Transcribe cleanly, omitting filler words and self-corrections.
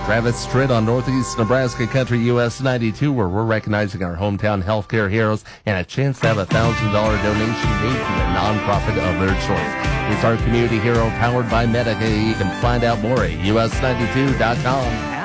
Travis Stritt on Northeast Nebraska Country US 92, where we're recognizing our hometown healthcare heroes and a chance to have a $1,000 donation made to a nonprofit of their choice. It's our community hero powered by Medica. You can find out more at us92.com.